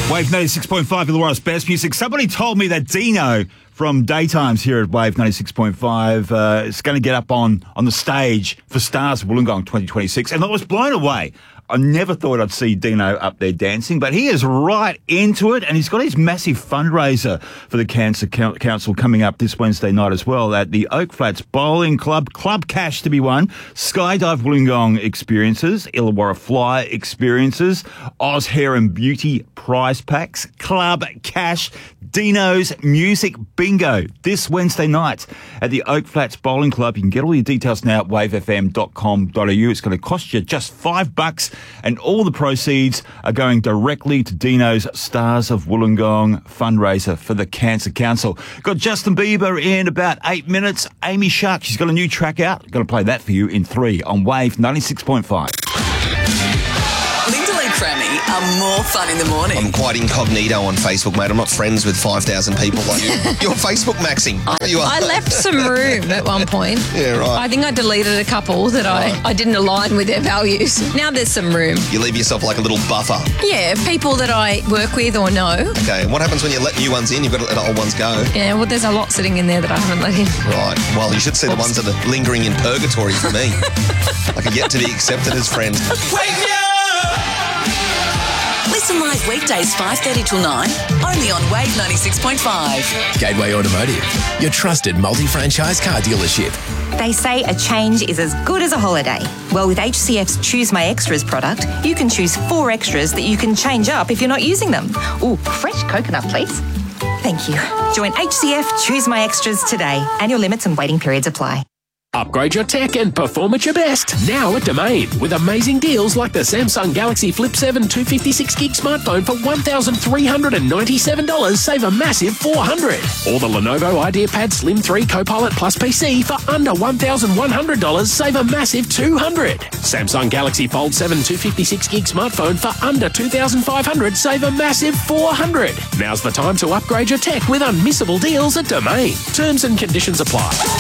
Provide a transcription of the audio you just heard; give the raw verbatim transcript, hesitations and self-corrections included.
Wave ninety-six point five, Illawarra's best music. Somebody told me that Dino from Daytimes here at Wave ninety-six point five uh, is going to get up on, on the stage for Stars of Wollongong twenty twenty-six. And I was blown away. I never thought I'd see Dino up there dancing, but he is right into it, and he's got his massive fundraiser for the Cancer Council coming up this Wednesday night as well at the Oak Flats Bowling Club. Club cash to be won, Skydive Wollongong experiences, Illawarra Fly experiences, Oz Hair and Beauty prize packs, club cash, Dino's Music Bingo this Wednesday night at the Oak Flats Bowling Club. You can get all your details now at wave f m dot com dot a u. It's going to cost you just five bucks, and all the proceeds are going directly to Dino's Stars of Wollongong fundraiser for the Cancer Council. Got Justin Bieber in about eight minutes. Amy Shark, she's got a new track out. Going to play that for you in three on Wave ninety-six point five. Crammy are more fun in the morning. I'm quite incognito on Facebook, mate. I'm not friends with five thousand people like you. You're Facebook maxing. I, you are. I left some room at one point. Yeah, right. I think I deleted a couple that right. I, I didn't align with their values. Now there's some room. You leave yourself like a little buffer. Yeah, people that I work with or know. Okay, and what happens when you let new ones in? You've got to let old ones go. Yeah, well, there's a lot sitting in there that I haven't let in. Right. Well, you should see Oops. the ones that are lingering in purgatory for me. Like a yet to be accepted as friends. Wake me up! Listen live weekdays five thirty till nine, only on Wave ninety-six point five. Gateway Automotive, your trusted multi-franchise car dealership. They say a change is as good as a holiday. Well, with H C F's Choose My Extras product, you can choose four extras that you can change up if you're not using them. Ooh, fresh coconut, please. Thank you. Join H C F Choose My Extras today. Annual limits and waiting periods apply. Upgrade your tech and perform at your best now at Domain with amazing deals like the Samsung Galaxy Flip seven two fifty-six gig smartphone for one thousand three hundred ninety-seven dollars, save a massive four hundred dollars. Or the Lenovo IdeaPad Slim three Copilot Plus P C for under one thousand one hundred dollars, save a massive two hundred dollars. Samsung Galaxy Fold seven two fifty-six gig smartphone for under two thousand five hundred dollars, save a massive four hundred dollars. Now's the time to upgrade your tech with unmissable deals at Domain. Terms and conditions apply.